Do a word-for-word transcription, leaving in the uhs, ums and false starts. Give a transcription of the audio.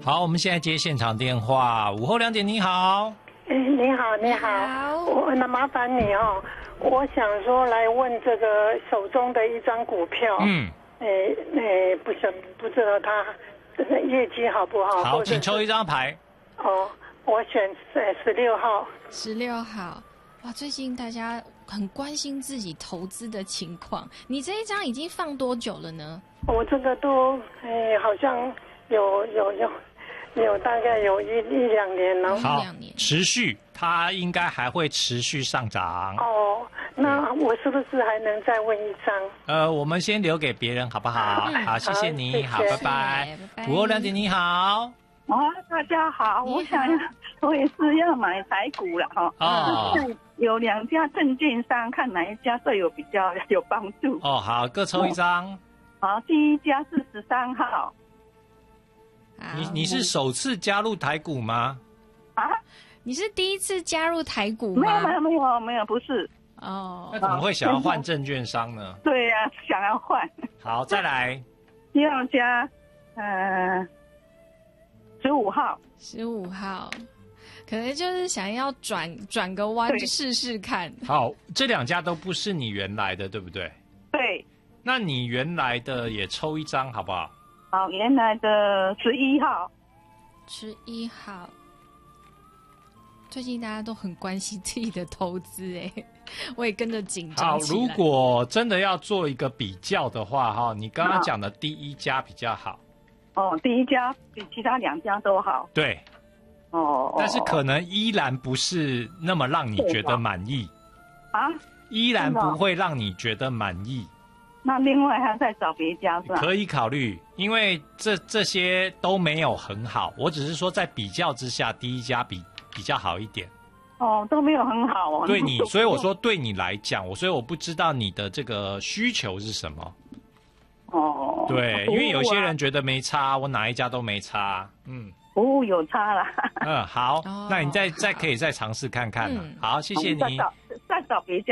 好，我们现在接现场电话。午后两点，你好。 哎，你好，你好，我那麻烦你哦，我想说来问这个手中的一张股票，嗯，哎哎，不晓不知道它业绩好不好？ 好，请抽一张牌。 哦，我选呃十六号。 十六号，哇，最近大家很关心自己投资的情况。你这一张已经放多久了呢？ 我这个都哎，好像有有有。有大概有一一两年了， 好，持续，它应该还会持续上涨。 哦，那我是不是还能再问一张？ 呃，我们先留给别人好不好？嗯、好，谢谢你，谢谢好，拜拜。午后两点，你好。 啊，大家好，我想要，我也是要买台股了哈。哦。有两家证券商，看哪一家对我比较有帮助。 哦，好，各抽一张。 好，第一家是十三号。 你你是首次加入台股吗？ 啊， 你是第一次加入台股吗？ 没有没有没有没有，不是。 哦， 那怎么会想要换证券商呢？ 对呀、啊，想要换。 好，再来。 第二家，呃，十五号。 十五号，可能就是想要转转个弯试试看。 好，这两家都不是你原来的，对不对？ 对。 那你原来的也抽一张好不好？ 好，原来的十一号， 十一号。最近大家都很关心自己的投资，哎，我也跟着紧张起来。 好，如果真的要做一个比较的话，哈，你刚刚讲的第一家比较好。 哦，第一家比其他两家都好。 对。 哦。 但是可能依然不是那么让你觉得满意。 啊？ 依然不会让你觉得满意。 那另外还要再找别家是吧？ 可以考虑，因为这这些都没有很好，我只是说在比较之下，第一家比比较好一点。 哦，都没有很好哦。 对你，所以我说对你来讲，我所以我不知道你的这个需求是什么。 哦。 对，因为有些人觉得没差，我哪一家都没差。嗯。 服务有差啦。 嗯，好，那你再再可以再尝试看看了。好，谢谢你。 再找再找别家。